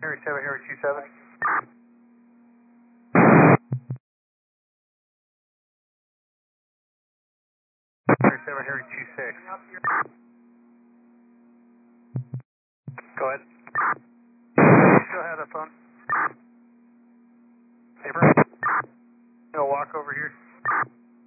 Harry 7, Harry 27. Harry 7, Harry 26. Go ahead. You still have the phone? Paper? You'll walk over here.